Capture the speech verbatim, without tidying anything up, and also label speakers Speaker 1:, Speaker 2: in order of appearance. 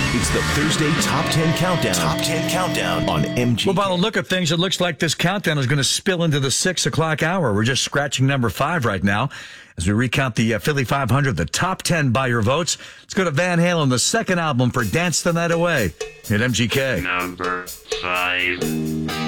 Speaker 1: It's the Thursday Top ten Countdown. Top ten Countdown on M G K.
Speaker 2: Well, by the look of things, it looks like this countdown is going to spill into the six o'clock hour. We're just scratching number five right now as we recount the uh, Philly five hundred, the top ten by your votes. Let's go to Van Halen, the second album for Dance the Night Away at M G K.
Speaker 3: Number five.